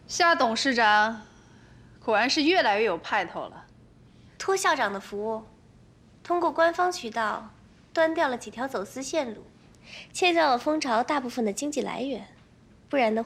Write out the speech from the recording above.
夏董事长果然是越来越有派头了。 托校长的福，通过官方渠道端掉了几条走私线路，切掉了蜂巢大部分的经济来源，不然的话。